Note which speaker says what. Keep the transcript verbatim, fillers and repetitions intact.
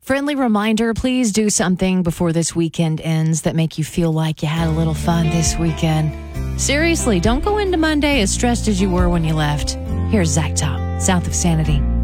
Speaker 1: Friendly reminder, please do something before this weekend ends that make you feel like you had a little fun this weekend. Seriously, don't go into Monday as stressed as you were when you left. Here's Zach Top, South of Sanity.